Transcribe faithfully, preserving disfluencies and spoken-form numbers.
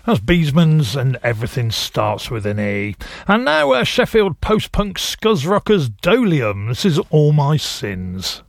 That's Beesman's and Everything Starts With an E. And now uh, Sheffield post-punk scuzz rockers Dolium. This is All My Sins.